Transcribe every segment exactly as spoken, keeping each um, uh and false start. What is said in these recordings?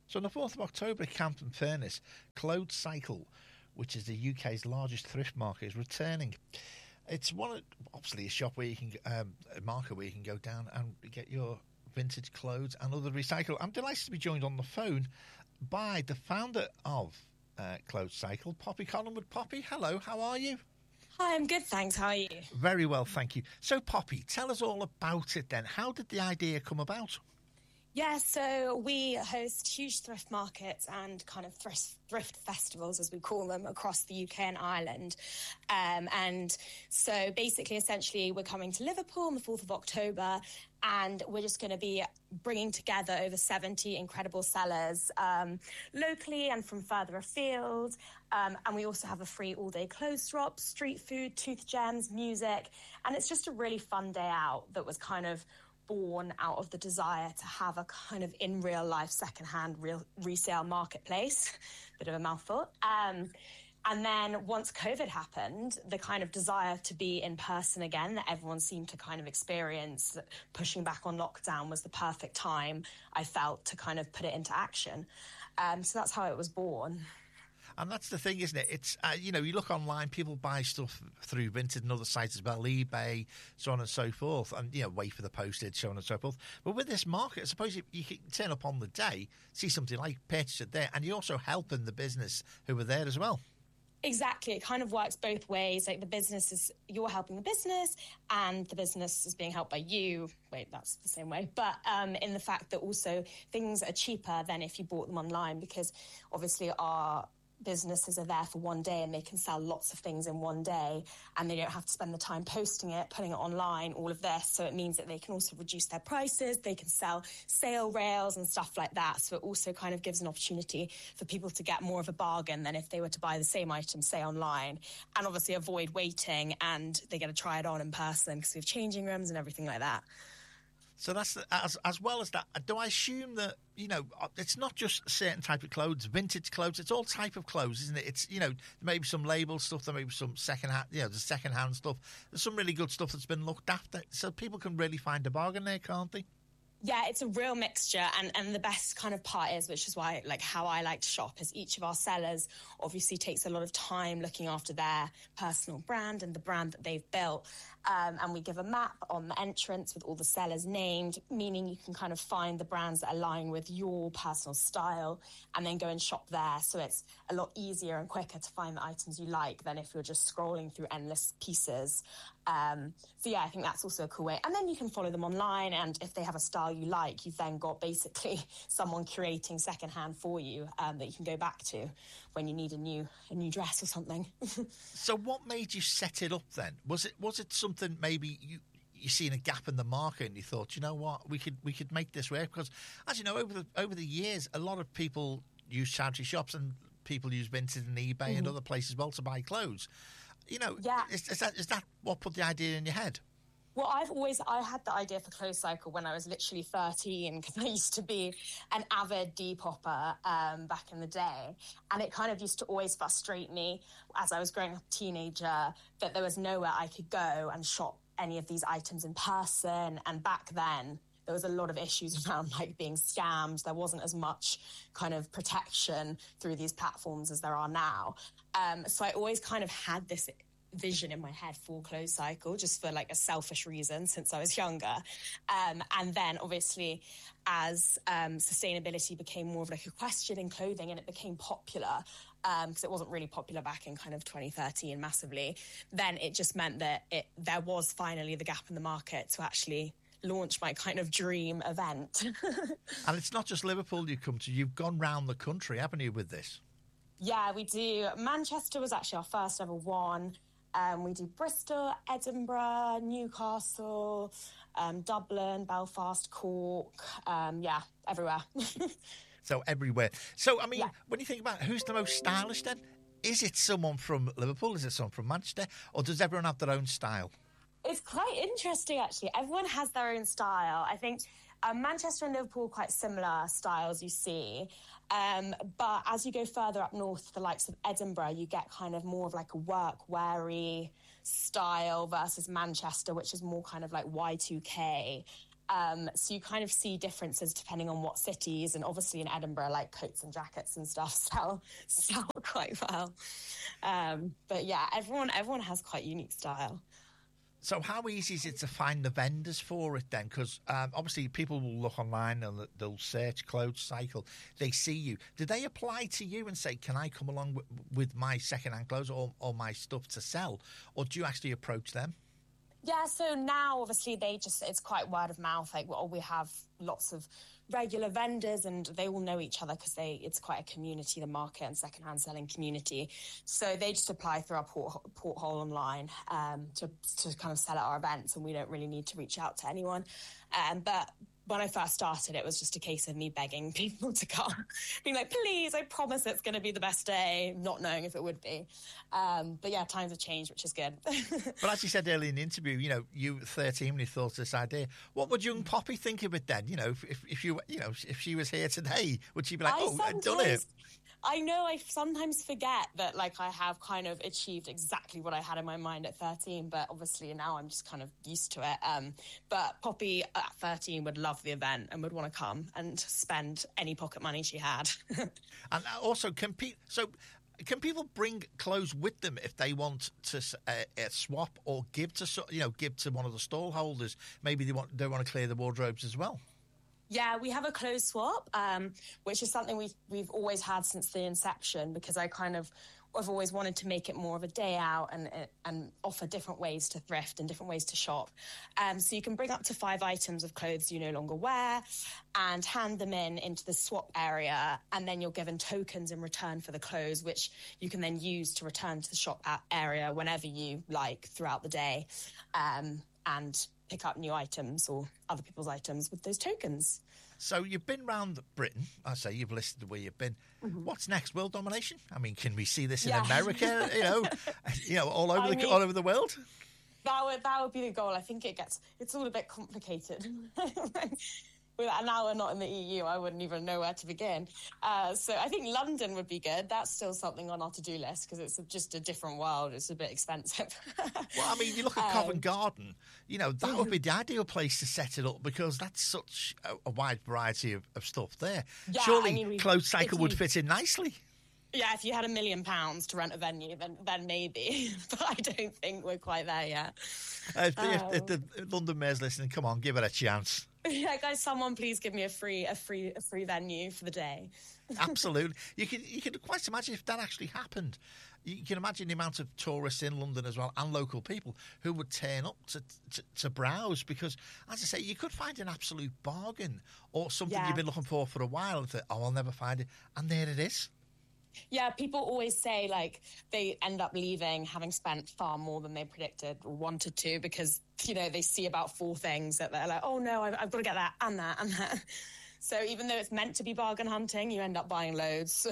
So on the fourth of October at Campden Furnace, Clothes Cycle, which is the U K's largest thrift market, is returning. It's one of, obviously a shop where you can, um, a market where you can go down and get your vintage clothes and other recycle. I'm delighted to be joined on the phone by the founder of uh, Clothes Cycle, Poppy Collingwood. Poppy, hello, how are you? Hi, I'm good, thanks. How are you? Very well, thank you. So, Poppy, tell us all about it then. How did the idea come about? Yeah, so we host huge thrift markets and kind of thrift, thrift festivals, as we call them, across the U K and Ireland. Um, and so basically, essentially, we're coming to Liverpool on the fourth of October, and we're just going to be bringing together over seventy incredible sellers um, locally and from further afield. Um, and we also have a free all-day clothes drop, street food, tooth gems, music. And it's just a really fun day out that was kind of born out of the desire to have a kind of in real life secondhand real resale marketplace. Bit of a mouthful. Um, and then once COVID happened, the kind of desire to be in person again that everyone seemed to kind of experience, pushing back on lockdown, was the perfect time, I felt, to kind of put it into action. Um, so that's how it was born. And that's the thing, isn't it? It's, uh, you know, you look online, people buy stuff through Vinted and other sites as well, eBay, so on and so forth, and, you know, wait for the postage, so on and so forth. But with this market, I suppose you, you can turn up on the day, see something like, purchase it there, and you're also helping the business who are there as well. Exactly. It kind of works both ways. Like the business is, you're helping the business and the business is being helped by you. Wait, that's the same way. But um, in the fact that also things are cheaper than if you bought them online, because obviously our businesses are there for one day and they can sell lots of things in one day and they don't have to spend the time posting it, putting it online, all of this. So it means that they can also reduce their prices, they can sell sale rails and stuff like that. So it also kind of gives an opportunity for people to get more of a bargain than if they were to buy the same item, say, online, and obviously avoid waiting, and they get to try it on in person because we have changing rooms and everything like that. So that's the, as as well as that. Do I assume that, you know, it's not just a certain type of clothes, vintage clothes? It's all type of clothes, isn't it? It's, you know, there may be some label stuff, there may be some second hand, you know, the second hand stuff. There's some really good stuff that's been looked after, so people can really find a bargain there, can't they? Yeah, it's a real mixture, and, and the best kind of part is, which is why, like, how I like to shop, is each of our sellers obviously takes a lot of time looking after their personal brand and the brand that they've built. Um, and we give a map on the entrance with all the sellers named, meaning you can kind of find the brands that align with your personal style and then go and shop there. So it's a lot easier and quicker to find the items you like than if you're just scrolling through endless pieces. Um, so yeah, I think that's also a cool way. And then you can follow them online, and if they have a style you like, you've then got basically someone curating secondhand for you um, that you can go back to when you need a new a new dress or something. So what made you set it up then? Was it was it something maybe you you seen a gap in the market and you thought, you know what, we could we could make this work? Because as you know, over the over the years, a lot of people use charity shops and people use Vinted and eBay mm-hmm. and other places as well to buy clothes. You know, yeah. is, is that is that what put the idea in your head? Well, I've always, I had the idea for Clothes Cycle when I was literally thirteen, because I used to be an avid Depopper um, back in the day. And it kind of used to always frustrate me as I was growing up a teenager that there was nowhere I could go and shop any of these items in person. And back then, there was a lot of issues around like being scammed. There wasn't as much kind of protection through these platforms as there are now. Um, so I always kind of had this vision in my head for Clothes Cycle, just for like a selfish reason since I was younger. Um, and then obviously as um, sustainability became more of like a question in clothing and it became popular, because um, it wasn't really popular back in kind of twenty thirteen massively, then it just meant that it there was finally the gap in the market to actually launch my kind of dream event. And it's not just Liverpool you come to, you've gone round the country, haven't you, with this? Yeah, we do. Manchester was actually our first ever one. Um, we do Bristol, Edinburgh, Newcastle, um, Dublin, Belfast, Cork, um, yeah, everywhere. So everywhere. So, I mean, yeah. when you think about who's the most stylish then, is it someone from Liverpool, is it someone from Manchester, or does everyone have their own style? It's quite interesting, actually. Everyone has their own style. I think um, Manchester and Liverpool are quite similar styles, you see. Um, but as you go further up north, the likes of Edinburgh, you get kind of more of like a work-weary style versus Manchester, which is more kind of like Y two K. Um, so you kind of see differences depending on what cities, and obviously in Edinburgh, like coats and jackets and stuff sell sell quite well. Um, but yeah, everyone everyone has quite unique style. So how easy is it to find the vendors for it then? Because um, obviously people will look online and they'll search Clothes Cycle. They see you. Do they apply to you and say, can I come along w- with my second-hand clothes or, or my stuff to sell? Or do you actually approach them? Yeah, so now obviously they just, it's quite word of mouth. Like, well, we have lots of regular vendors and they all know each other because they it's quite a community, the market and secondhand selling community. So they just apply through our port, porthole online um, to, to kind of sell at our events, and we don't really need to reach out to anyone. Um, but when I first started, it was just a case of me begging people to come, being like, please, I promise it's going to be the best day, not knowing if it would be. Um, but yeah, times have changed, which is good. But as you said earlier in the interview, you know, you were thirteen when you thought of this idea. What would young Poppy think of it then? You know, if, if you, you know, if she was here today, would she be like, I oh, I've done it? I know I sometimes forget that, like, I have kind of achieved exactly what I had in my mind at thirteen, but obviously now I'm just kind of used to it. Um, but Poppy at thirteen would love the event and would want to come and spend any pocket money she had. And also, can pe- so can people bring clothes with them if they want to uh, uh, swap or give to, you know, give to one of the stall holders? Maybe they want they want to clear the wardrobes as well. Yeah, we have a clothes swap, um, which is something we've, we've always had since the inception, because I kind of, I've always wanted to make it more of a day out and and offer different ways to thrift and different ways to shop. Um, so you can bring up to five items of clothes you no longer wear and hand them in into the swap area, and then you're given tokens in return for the clothes, which you can then use to return to the shop area whenever you like throughout the day. Um, and pick up new items or other people's items with those tokens. So you've been around Britain. I say you've listed where you've been. Mm-hmm. What's next? World domination? I mean, can we see this in yeah. America? You know, you know, all over I the mean, all over the world. That would that would be the goal. I think it gets it's all a bit complicated. Now we're not in the E U, I wouldn't even know where to begin. Uh, so I think London would be good. That's still something on our to-do list because it's just a different world. It's a bit expensive. Well, I mean, you look at um, Covent Garden, you know, that would be the ideal place to set it up because that's such a, a wide variety of, of stuff there. Yeah, Surely I mean, Clothes Cycle would fit in nicely. Yeah, if you had a million pounds to rent a venue, then then maybe. But I don't think we're quite there yet. Uh, if, um, if, if the London Mayor's listening, come on, give it a chance. Yeah, guys, someone please give me a free, a free, a free venue for the day. Absolutely, you can you can quite imagine if that actually happened. You can imagine the amount of tourists in London as well and local people who would turn up to to, to browse because, as I say, you could find an absolute bargain or something yeah. you've been looking for for a while and think, oh, I'll never find it, and there it is. Yeah, people always say, like, they end up leaving having spent far more than they predicted or wanted to because, you know, they see about four things that they're like, oh, no, I've, I've got to get that and that and that. So even though it's meant to be bargain hunting, you end up buying loads. So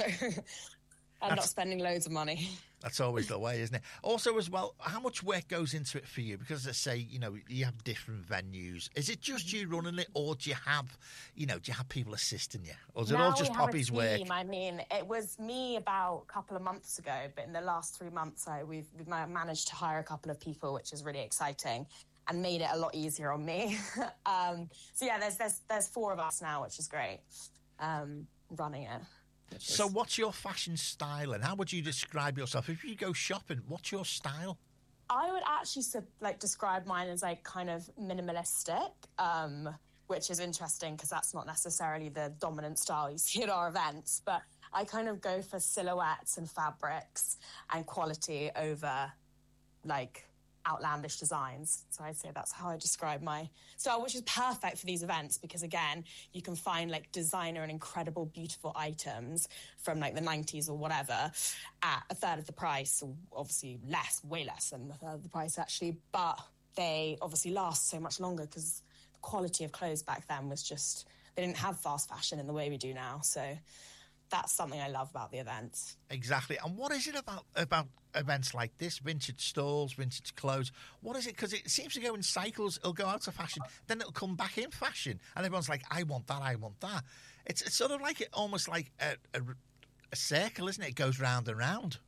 end up spending loads of money. That's always the way, isn't it? Also, as well, how much work goes into it for you? Because, as I say, you know, you have different venues. Is it just you running it, or do you have, you know, do you have people assisting you? Or is it now all just Poppy's work? I mean, it was me about a couple of months ago, but in the last three months, I, we've, we've managed to hire a couple of people, which is really exciting and made it a lot easier on me. um, so, yeah, there's, there's, there's four of us now, which is great, um, running it. So what's your fashion style and how would you describe yourself? If you go shopping, what's your style? I would actually like describe mine as like kind of minimalistic, um, which is interesting because that's not necessarily the dominant style you see at our events. But I kind of go for silhouettes and fabrics and quality over like outlandish designs. So I'd say that's how I describe my style, which is perfect for these events because, again, you can find like designer and incredible, beautiful items from like the nineties or whatever at a third of the price, or obviously less, way less than a third of the price actually, but they obviously last so much longer because the quality of clothes back then was just, they didn't have fast fashion in the way we do now. So that's something I love about the events. Exactly. And what is it about about events like this, vintage stalls, vintage clothes? What is it? Because it seems to go in cycles. It'll go out of fashion, then it'll come back in fashion. And everyone's like, I want that, I want that. It's, it's sort of like, it, almost like a, a, a circle, isn't it? It goes round and round.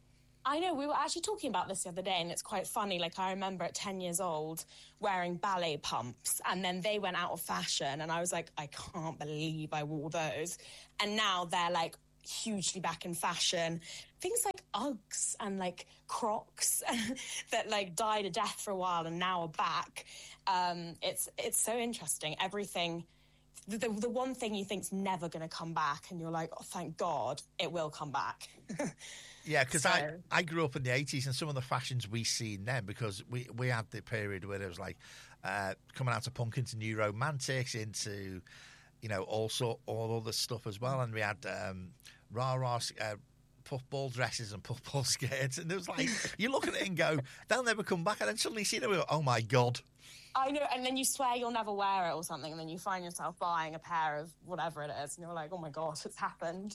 I know, we were actually talking about this the other day, and it's quite funny. Like, I remember at ten years old wearing ballet pumps, and then they went out of fashion, and I was like, I can't believe I wore those. And now they're, like, hugely back in fashion. Things like Uggs and, like, Crocs that, like, died a death for a while and now are back. Um, it's it's so interesting. Everything... The, the, the one thing you think's never going to come back, and you're like, oh, thank God, it will come back. Yeah, because so. I, I grew up in the eighties, and some of the fashions we seen then, because we, we had the period where it was like uh, coming out of punk into new romantics, into, you know, also all other stuff as well. And we had um, rah-rah uh, puffball dresses and puffball skirts. And it was like, you look at it and go, they'll never come back. And then suddenly you see them and go, oh, my God. I know, and then you swear you'll never wear it or something, and then you find yourself buying a pair of whatever it is, and you're like, oh my gosh, it's happened.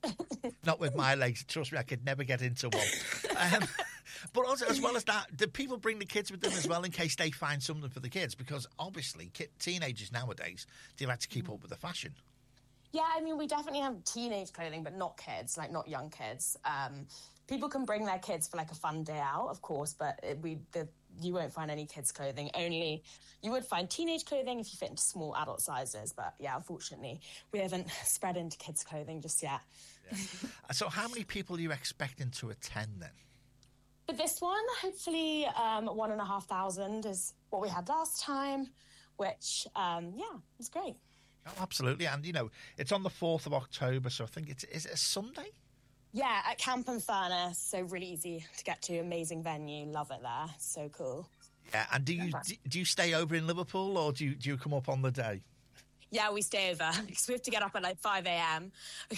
Not with my legs. Trust me, I could never get into one. um, but also, as well as that, do people bring the kids with them as well in case they find something for the kids? Because obviously, kid, teenagers nowadays, do have to keep up with the fashion. Yeah, I mean, we definitely have teenage clothing, but not kids, like not young kids. Um, people can bring their kids for like a fun day out, of course, but it, we the you won't find any kids' clothing. Only you would find teenage clothing if you fit into small adult sizes. But yeah, unfortunately, we haven't spread into kids' clothing just yet. Yeah. So how many people are you expecting to attend then? For this one, hopefully um, one and a half thousand is what we had last time, which, um, yeah, it's great. Oh, absolutely. And, you know, it's on the fourth of October, so I think it's, is it a Sunday? Yeah, at Camp and Furnace, so really easy to get to, amazing venue, love it there, so cool. Yeah, and do you do you stay over in Liverpool, or do you, do you come up on the day? Yeah, we stay over, because we have to get up at like five a.m.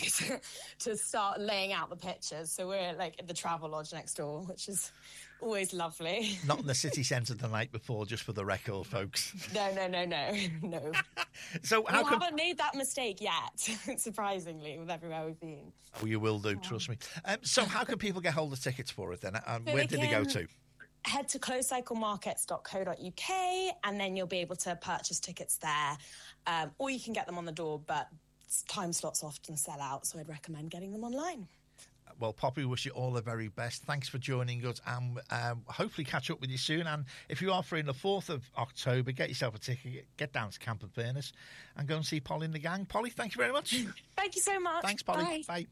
to start laying out the pictures, so we're like at the Travel Lodge next door, which is always lovely. Not in the city centre the night before, just for the record, folks. No, no, no, no, no. So how we can... haven't made that mistake yet, surprisingly, with everywhere we've been. Oh, you will do, trust me. Um, so how can people get hold of tickets for it then? Um, so where did they go to? Head to closed cycle markets dot co dot uk, and then you'll be able to purchase tickets there. Um, or you can get them on the door, but time slots often sell out, so I'd recommend getting them online. Well, Poppy, wish you all the very best. Thanks for joining us, and um, hopefully catch up with you soon. And if you are free on the fourth of October, get yourself a ticket, get down to Camp and Furnace, and go and see Polly and the gang. Polly, thank you very much. Thank you so much. Thanks, Polly. Bye. Bye.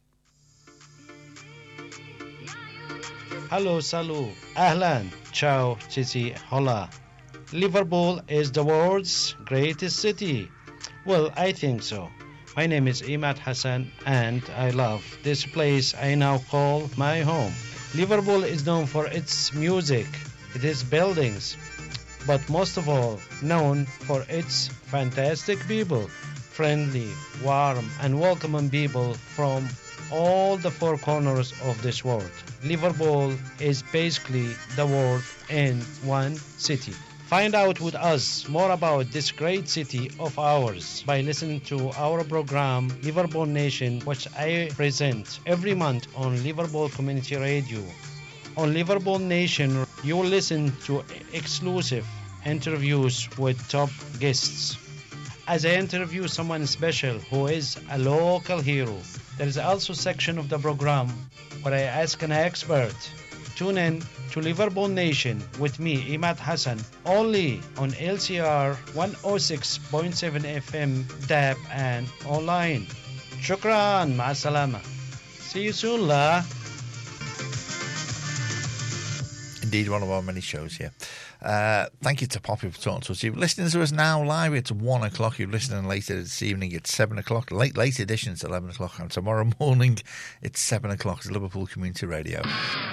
Hello, salut, ahlan, ciao, cici, hola. Liverpool is the world's greatest city. Well, I think so. My name is Imad Hassan, and I love this place I now call my home. Liverpool is known for its music, its buildings, but most of all, known for its fantastic people, friendly, warm, and welcoming people from all the four corners of this world. Liverpool is basically the world in one city. Find out with us more about this great city of ours by listening to our program Liverpool Nation, which I present every month on Liverpool Community Radio. On Liverpool Nation, you will listen to exclusive interviews with top guests. As I interview someone special who is a local hero, there is also a section of the program where I ask an expert. Tune in to Liverpool Nation with me, Imad Hassan, only on L C R one oh six point seven F M, D A B, and online. Shukran, ma'a salama. See you soon, la. Indeed, one of our many shows here. Uh, thank you to Poppy for talking to us. You're listening to us now live. It's one o'clock. You're listening later this evening. It's seven o'clock. Late, late edition. It's eleven o'clock. And tomorrow morning, it's seven o'clock. It's Liverpool Community Radio.